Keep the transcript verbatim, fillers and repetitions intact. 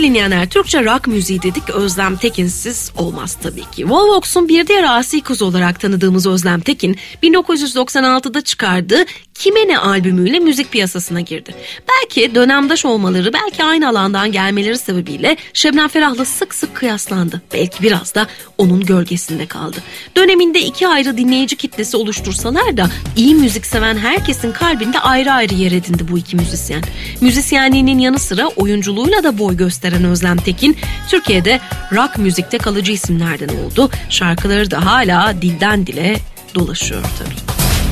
Sevgili dinleyenler, Türkçe rock müziği dedik, Özlem Tekin'siz olmaz tabii ki. Volvox'un bir diğer asi kızı olarak tanıdığımız Özlem Tekin, bin dokuz yüz doksan altıda çıkardığı Kime Ne albümüyle müzik piyasasına girdi. Belki dönemdaş olmaları, belki aynı alandan gelmeleri sebebiyle Şebnem Ferah'la sık sık kıyaslandı. Belki biraz da onun gölgesinde kaldı. Döneminde iki ayrı dinleyici kitlesi oluştursalar da iyi müzik seven herkesin kalbinde ayrı ayrı yer edindi bu iki müzisyen. Müzisyenliğinin yanı sıra oyunculuğuyla da boy gösteren Özlem Tekin, Türkiye'de rock müzikte kalıcı isimlerden oldu. Şarkıları da hala dilden dile dolaşıyor tabii.